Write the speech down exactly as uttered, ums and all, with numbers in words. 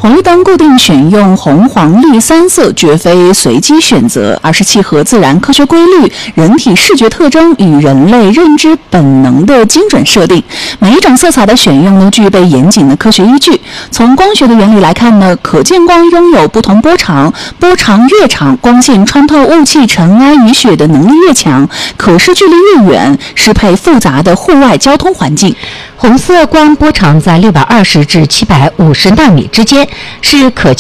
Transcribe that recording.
红绿灯固定选用红、黄、绿三色，绝非随机选择，而是契合自然科学规律、人体视觉特征与人类认知本能的精准设定。每一种色彩的选用呢，具备严谨的科学依据。从光学的原理来看呢，可见光拥有不同波长，波长越长，光线穿透雾气、尘埃、雨雪的能力越强，可视距离越远，适配复杂的户外交通环境。 红色光波长在六百二十至七百五十纳米之间，是可